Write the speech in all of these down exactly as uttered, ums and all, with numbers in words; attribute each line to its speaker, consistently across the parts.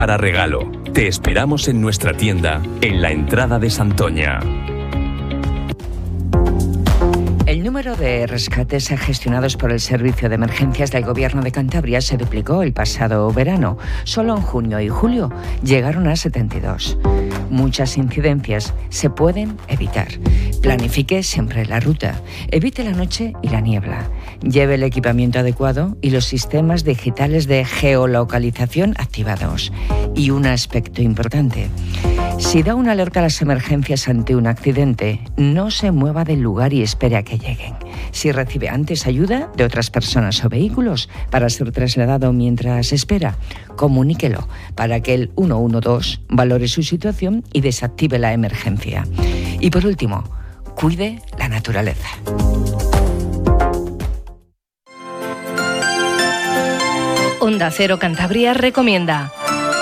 Speaker 1: Para regalo. Te esperamos en nuestra tienda, en la entrada de Santoña.
Speaker 2: El número de rescates gestionados por el Servicio de Emergencias del Gobierno de Cantabria se duplicó el pasado verano. Solo en junio y julio llegaron a setenta y dos. Muchas incidencias se pueden evitar. Planifique siempre la ruta. Evite la noche y la niebla. Lleve el equipamiento adecuado y los sistemas digitales de geolocalización activados. Y un aspecto importante. Si da una alerta a las emergencias ante un accidente, no se mueva del lugar y espere a que lleguen. Si recibe antes ayuda de otras personas o vehículos para ser trasladado mientras espera, comuníquelo para que el uno uno dos valore su situación y desactive la emergencia. Y por último, cuide la naturaleza.
Speaker 3: Onda Cero Cantabria recomienda.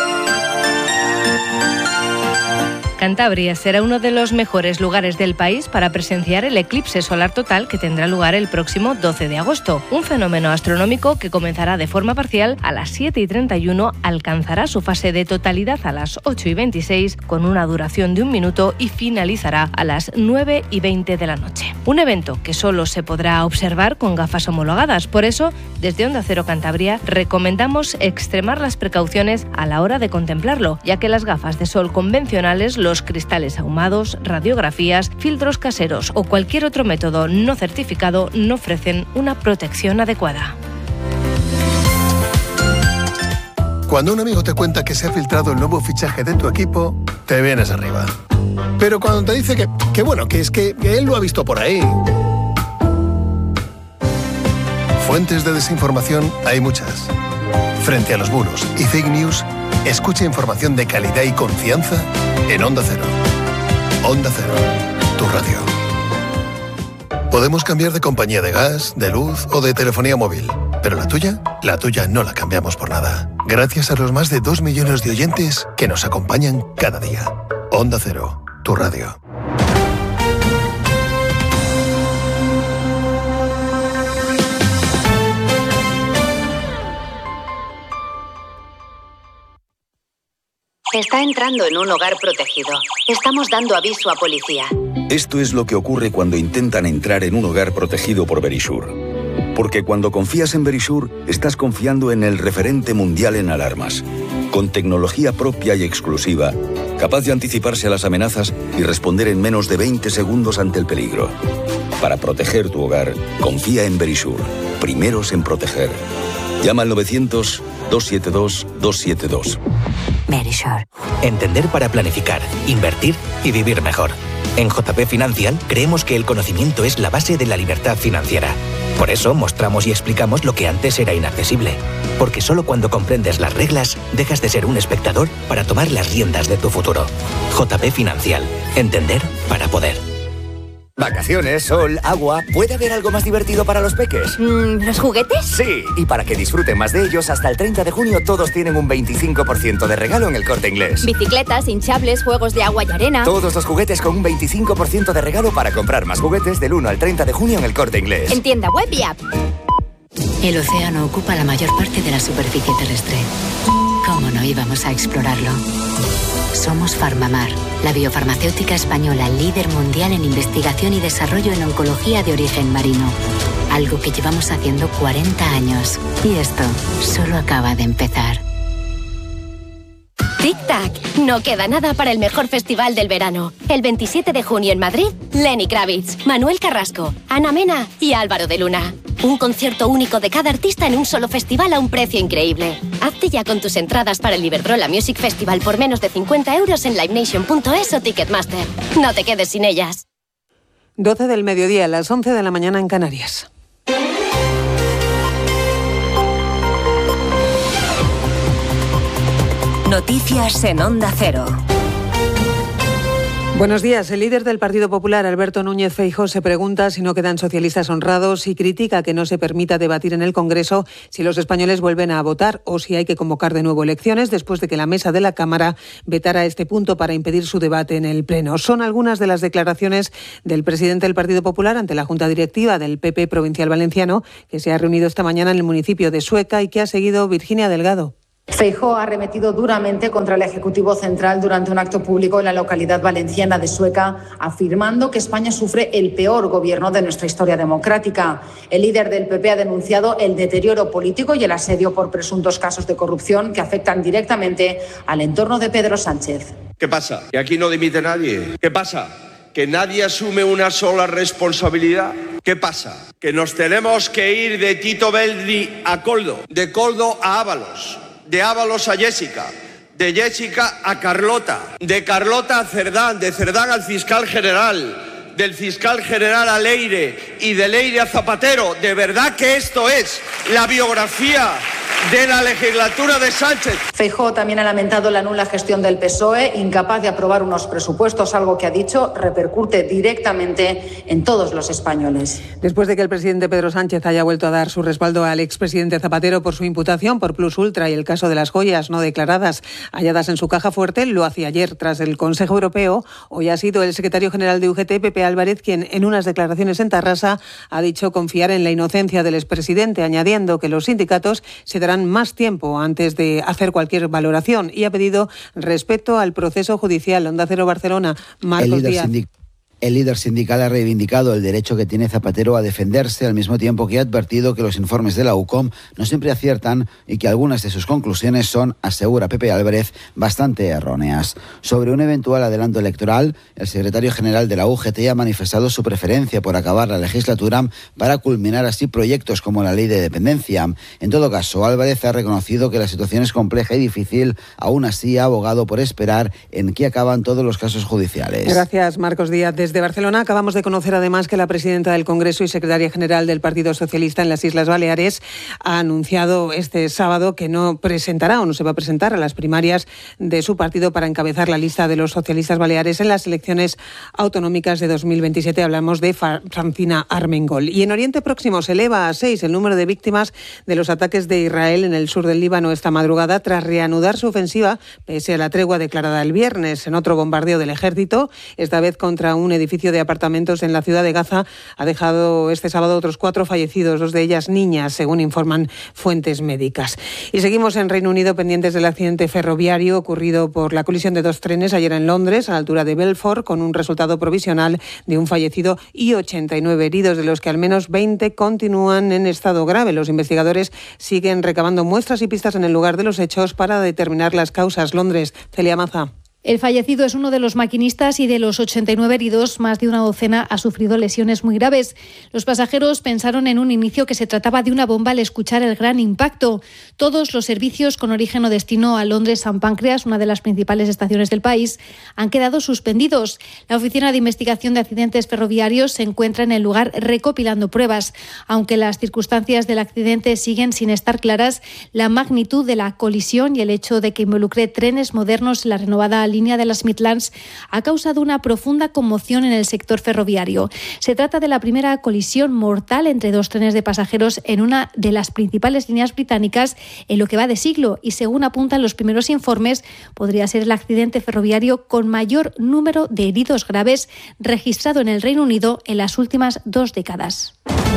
Speaker 3: Cantabria será uno de los mejores lugares del país para presenciar el eclipse solar total que tendrá lugar el próximo doce de agosto. Un fenómeno astronómico que comenzará de forma parcial a las siete y treinta y uno, alcanzará su fase de totalidad a las ocho y veintiséis con una duración de un minuto y finalizará a las nueve y veinte de la noche. Un evento que solo se podrá observar con gafas homologadas. Por eso, desde Onda Cero Cantabria recomendamos extremar las precauciones a la hora de contemplarlo, ya que las gafas de sol convencionales, los cristales ahumados, radiografías, filtros caseros o cualquier otro método no certificado no ofrecen una protección adecuada.
Speaker 4: Cuando un amigo te cuenta que se ha filtrado el nuevo fichaje de tu equipo, te vienes arriba. Pero cuando te dice que, que bueno, que es que, que él lo ha visto por ahí. Fuentes de desinformación hay muchas. Frente a los bulos y fake news, escucha información de calidad y confianza en Onda Cero. Onda Cero, tu radio. Podemos cambiar de compañía de gas, de luz o de telefonía móvil, pero la tuya, la tuya no la cambiamos por nada. Gracias a los más de dos millones de oyentes que nos acompañan cada día. Onda Cero, tu radio.
Speaker 5: Está entrando en un hogar protegido. Estamos dando aviso a policía.
Speaker 6: Esto es lo que ocurre cuando intentan entrar en un hogar protegido por Verisure. Porque cuando confías en Verisure, estás confiando en el referente mundial en alarmas. Con tecnología propia y exclusiva, capaz de anticiparse a las amenazas y responder en menos de veinte segundos ante el peligro. Para proteger tu hogar, confía en Verisure. Primeros en proteger. Llama al novecientos, dos siete dos, dos siete dos.
Speaker 7: Verisure. Entender para planificar, invertir y vivir mejor. En J P Financial creemos que el conocimiento es la base de la libertad financiera. Por eso mostramos y explicamos lo que antes era inaccesible. Porque solo cuando comprendes las reglas, dejas de ser un espectador para tomar las riendas de tu futuro. J P Financial. Entender para poder.
Speaker 8: Vacaciones, sol, agua... ¿Puede haber algo más divertido para los peques?
Speaker 9: Mm, ¿Los juguetes?
Speaker 8: Sí, y para que disfruten más de ellos, hasta el treinta de junio todos tienen un veinticinco por ciento de regalo en El Corte Inglés.
Speaker 9: Bicicletas, hinchables, juegos de agua y arena...
Speaker 8: Todos los juguetes con un veinticinco por ciento de regalo para comprar más juguetes del uno al treinta de junio en El Corte Inglés.
Speaker 9: En tienda web y app.
Speaker 10: El océano ocupa la mayor parte de la superficie terrestre. ¿Cómo no íbamos a explorarlo? Somos Farmamar, la biofarmacéutica española líder mundial en investigación y desarrollo en oncología de origen marino. Algo que llevamos haciendo cuarenta años. Y esto solo acaba de empezar.
Speaker 11: Tic Tac, no queda nada para el mejor festival del verano. El veintisiete de junio en Madrid, Lenny Kravitz, Manuel Carrasco, Ana Mena y Álvaro de Luna. Un concierto único de cada artista en un solo festival a un precio increíble. Hazte ya con tus entradas para el Iberdrola Music Festival por menos de cincuenta euros en livenation punto es o Ticketmaster. No te quedes sin ellas.
Speaker 12: doce del mediodía, a las once de la mañana en Canarias.
Speaker 13: Noticias en Onda Cero.
Speaker 12: Buenos días. El líder del Partido Popular, Alberto Núñez Feijóo, se pregunta si no quedan socialistas honrados y critica que no se permita debatir en el Congreso si los españoles vuelven a votar o si hay que convocar de nuevo elecciones después de que la mesa de la Cámara vetara este punto para impedir su debate en el Pleno. Son algunas de las declaraciones del presidente del Partido Popular ante la Junta Directiva del P P Provincial Valenciano, que se ha reunido esta mañana en el municipio de Sueca y que ha seguido Virginia Delgado.
Speaker 14: Feijóo ha arremetido duramente contra el Ejecutivo Central durante un acto público en la localidad valenciana de Sueca, afirmando que España sufre el peor gobierno de nuestra historia democrática. El líder del P P ha denunciado el deterioro político y el asedio por presuntos casos de corrupción que afectan directamente al entorno de Pedro Sánchez.
Speaker 15: ¿Qué pasa? ¿Que aquí no dimite nadie? ¿Qué pasa? ¿Que nadie asume una sola responsabilidad? ¿Qué pasa? ¿Que nos tenemos que ir de Tito Belli a Coldo, de Coldo a Ábalos, de Ábalos a Jessica, de Jessica a Carlota, de Carlota a Cerdán, de Cerdán al fiscal general, del fiscal general a Leire y de Leire a Zapatero? ¿De verdad que esto es la biografía de la legislatura de Sánchez?
Speaker 14: Feijóo también ha lamentado la nula gestión del P S O E, incapaz de aprobar unos presupuestos, algo que ha dicho repercute directamente en todos los españoles.
Speaker 12: Después de que el presidente Pedro Sánchez haya vuelto a dar su respaldo al expresidente Zapatero por su imputación por Plus Ultra y el caso de las joyas no declaradas halladas en su caja fuerte, lo hacía ayer tras el Consejo Europeo. Hoy ha sido el secretario general de U G T, Pepe Álvarez, quien en unas declaraciones en Tarrasa ha dicho confiar en la inocencia del expresidente, añadiendo que los sindicatos se darán más tiempo antes de hacer cualquier valoración y ha pedido respeto al proceso judicial. Onda Cero Barcelona, Marcos Díaz.
Speaker 16: Sindic- El líder sindical ha reivindicado el derecho que tiene Zapatero a defenderse, al mismo tiempo que ha advertido que los informes de la U C O M no siempre aciertan y que algunas de sus conclusiones son, asegura Pepe Álvarez, bastante erróneas. Sobre un eventual adelanto electoral, el secretario general de la U G T ha manifestado su preferencia por acabar la legislatura para culminar así proyectos como la ley de dependencia. En todo caso, Álvarez ha reconocido que la situación es compleja y difícil, aún así ha abogado por esperar en qué acaban todos los casos judiciales.
Speaker 12: Gracias, Marcos Díaz. Desde Barcelona acabamos de conocer además que la presidenta del Congreso y secretaria general del Partido Socialista en las Islas Baleares ha anunciado este sábado que no presentará o no se va a presentar a las primarias de su partido para encabezar la lista de los socialistas baleares en las elecciones autonómicas de dos mil veintisiete. Hablamos de Francina Armengol. Y en Oriente Próximo se eleva a seis el número de víctimas de los ataques de Israel en el sur del Líbano esta madrugada tras reanudar su ofensiva pese a la tregua declarada el viernes. En otro bombardeo del ejército, esta vez contra un edificio de apartamentos en la ciudad de Gaza, ha dejado este sábado otros cuatro fallecidos, dos de ellas niñas, según informan fuentes médicas. Y seguimos en Reino Unido pendientes del accidente ferroviario ocurrido por la colisión de dos trenes ayer en Londres, a la altura de Belfort, con un resultado provisional de un fallecido y ochenta y nueve heridos, de los que al menos veinte continúan en estado grave. Los investigadores siguen recabando muestras y pistas en el lugar de los hechos para determinar las causas. Londres, Celia Maza.
Speaker 17: El fallecido es uno de los maquinistas y de los ochenta y nueve heridos, más de una docena ha sufrido lesiones muy graves. Los pasajeros pensaron en un inicio que se trataba de una bomba al escuchar el gran impacto. Todos los servicios con origen o destino a Londres-San Páncreas, una de las principales estaciones del país, han quedado suspendidos. La Oficina de Investigación de Accidentes Ferroviarios se encuentra en el lugar recopilando pruebas. Aunque las circunstancias del accidente siguen sin estar claras, la magnitud de la colisión y el hecho de que involucre trenes modernos en la renovada línea de las Midlands ha causado una profunda conmoción en el sector ferroviario. Se trata de la primera colisión mortal entre dos trenes de pasajeros en una de las principales líneas británicas en lo que va de siglo y, según apuntan los primeros informes, podría ser el accidente ferroviario con mayor número de heridos graves registrado en el Reino Unido en las últimas dos décadas.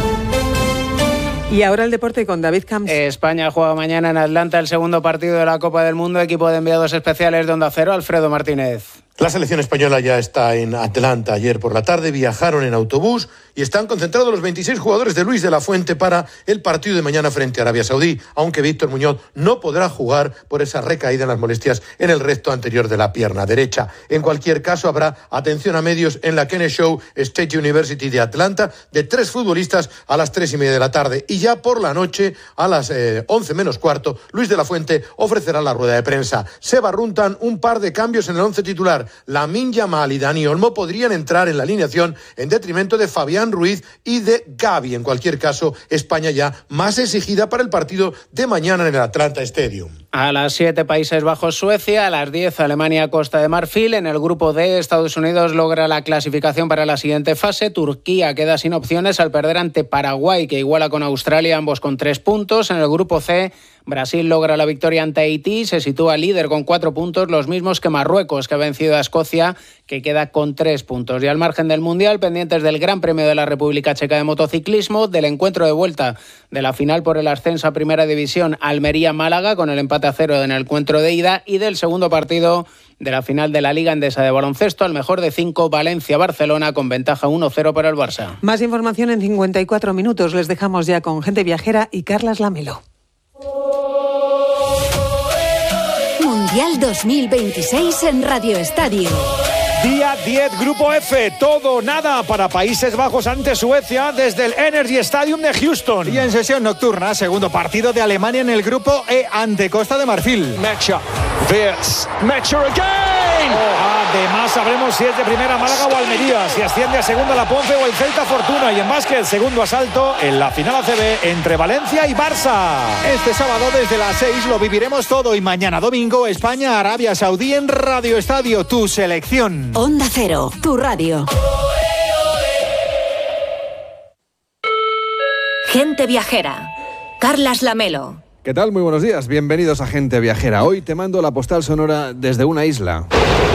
Speaker 12: Y ahora el deporte con David Camps.
Speaker 18: España juega mañana en Atlanta el segundo partido de la Copa del Mundo. Equipo de enviados especiales de Onda Cero, Alfredo Martínez.
Speaker 19: La selección española ya está en Atlanta. Ayer por la tarde viajaron en autobús y están concentrados los veintiséis jugadores de Luis de la Fuente para el partido de mañana frente a Arabia Saudí, aunque Víctor Muñoz no podrá jugar por esa recaída en las molestias en el recto anterior de la pierna derecha. En cualquier caso, habrá atención a medios en la Kennesaw State University de Atlanta de tres futbolistas a las tres y media de la tarde. Y ya por la noche, a las eh, once menos cuarto, Luis de la Fuente ofrecerá la rueda de prensa. Se barruntan un par de cambios en el once titular. Lamine Yamal y Dani Olmo podrían entrar en la alineación en detrimento de Fabián Ruiz y de Gavi. En cualquier caso, España ya más exigida para el partido de mañana en el Atlanta Stadium.
Speaker 18: A las siete, Países Bajos, Suecia. A las diez, Alemania, Costa de Marfil. En el grupo D, Estados Unidos logra la clasificación para la siguiente fase. Turquía queda sin opciones al perder ante Paraguay, que iguala con Australia, ambos con tres puntos. En el grupo C, Brasil logra la victoria ante Haití, se sitúa líder con cuatro puntos, los mismos que Marruecos, que ha vencido a Escocia, que queda con tres puntos. Y al margen del Mundial, pendientes del Gran Premio de la República Checa de motociclismo, del encuentro de vuelta de la final por el ascenso a Primera División Almería-Málaga, con el empate empate a cero en el encuentro de ida y del segundo partido de la final de la Liga Endesa de baloncesto, al mejor de cinco, Valencia-Barcelona, con ventaja uno cero para el Barça.
Speaker 12: Más información en cincuenta y cuatro minutos. Les dejamos ya con Gente Viajera y Carlas Lamelo.
Speaker 13: Mundial dos mil veintiséis en Radio Estadio.
Speaker 20: Día diez, Grupo F, todo o nada para Países Bajos ante Suecia desde el Energy Stadium de Houston.
Speaker 21: Y en sesión nocturna, segundo partido de Alemania en el Grupo E ante Costa de Marfil.
Speaker 20: Mecha, Wirtz, Mecha again. Oh, además sabremos si es de primera Málaga o Almería, si asciende a segunda la Ponce o el Celta Fortuna. Y en básquet, segundo asalto en la final A C B entre Valencia y Barça.
Speaker 21: Este sábado desde las seis lo viviremos todo y mañana domingo España-Arabia Saudí en Radio Estadio, tu selección.
Speaker 13: Onda Cero, tu radio. Gente Viajera. Carlas Lamelo.
Speaker 22: ¿Qué tal? Muy buenos días. Bienvenidos a Gente Viajera. Hoy te mando la postal sonora desde una isla.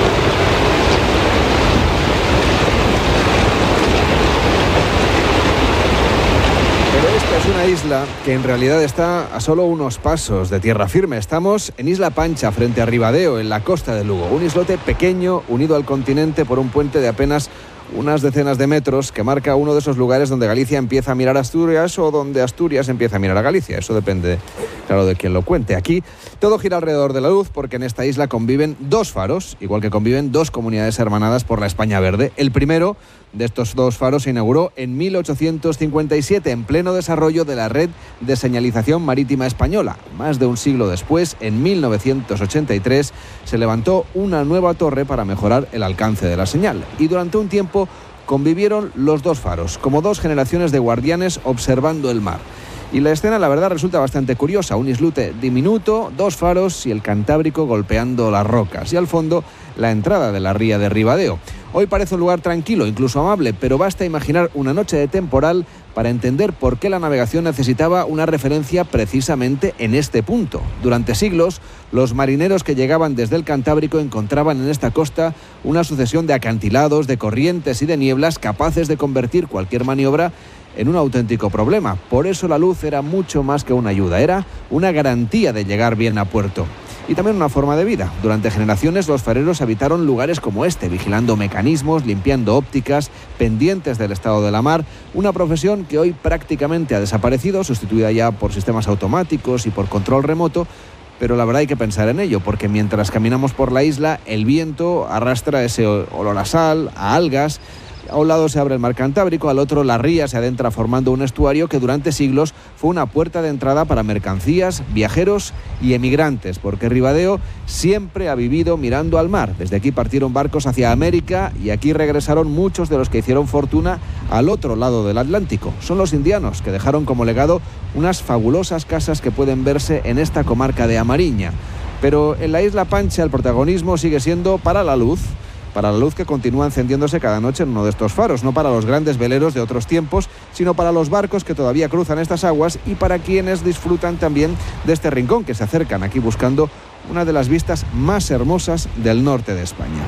Speaker 22: Pero esta es una isla que en realidad está a solo unos pasos de tierra firme. Estamos en Isla Pancha, frente a Ribadeo, en la costa de Lugo. Un islote pequeño, unido al continente por un puente de apenas unas decenas de metros, que marca uno de esos lugares donde Galicia empieza a mirar a Asturias o donde Asturias empieza a mirar a Galicia. Eso depende, claro, de quien lo cuente. Aquí todo gira alrededor de la luz, porque en esta isla conviven dos faros, igual que conviven dos comunidades hermanadas por la España Verde. El primero de estos dos faros se inauguró en mil ochocientos cincuenta y siete, en pleno desarrollo de la red de señalización marítima española. Más de un siglo después, en mil novecientos ochenta y tres, se levantó una nueva torre para mejorar el alcance de la señal. Y durante un tiempo convivieron los dos faros, como dos generaciones de guardianes observando el mar. Y la escena, la verdad, resulta bastante curiosa. Un islote diminuto, dos faros y el Cantábrico golpeando las rocas. Y al fondo, la entrada de la ría de Ribadeo. Hoy parece un lugar tranquilo, incluso amable, pero basta imaginar una noche de temporal para entender por qué la navegación necesitaba una referencia precisamente en este punto. Durante siglos, los marineros que llegaban desde el Cantábrico encontraban en esta costa una sucesión de acantilados, de corrientes y de nieblas capaces de convertir cualquier maniobra en un auténtico problema. Por eso la luz era mucho más que una ayuda, era una garantía de llegar bien a puerto. Y también una forma de vida. Durante generaciones los fareros habitaron lugares como este, vigilando mecanismos, limpiando ópticas, pendientes del estado de la mar, una profesión que hoy prácticamente ha desaparecido, sustituida ya por sistemas automáticos y por control remoto. Pero la verdad hay que pensar en ello, porque mientras caminamos por la isla, el viento arrastra ese olor a sal, a algas. A un lado se abre el mar Cantábrico, al otro la ría se adentra formando un estuario que durante siglos fue una puerta de entrada para mercancías, viajeros y emigrantes, porque Ribadeo siempre ha vivido mirando al mar. Desde aquí partieron barcos hacia América y aquí regresaron muchos de los que hicieron fortuna al otro lado del Atlántico. Son los indianos, que dejaron como legado unas fabulosas casas que pueden verse en esta comarca de Amariña. Pero en la Isla Pancha el protagonismo sigue siendo para la luz, para la luz que continúa encendiéndose cada noche en uno de estos faros, no para los grandes veleros de otros tiempos, sino para los barcos que todavía cruzan estas aguas y para quienes disfrutan también de este rincón, que se acercan aquí buscando una de las vistas más hermosas del norte de España.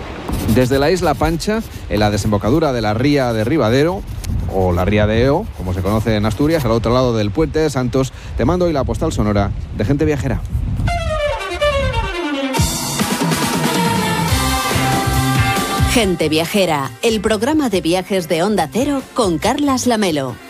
Speaker 22: Desde la Isla Pancha, en la desembocadura de la ría de Ribadeo, o la ría de Eo, como se conoce en Asturias, al otro lado del Puente de Santos, te mando hoy la postal sonora de Gente Viajera.
Speaker 13: Gente Viajera, el programa de viajes de Onda Cero con Carlas Lamelo.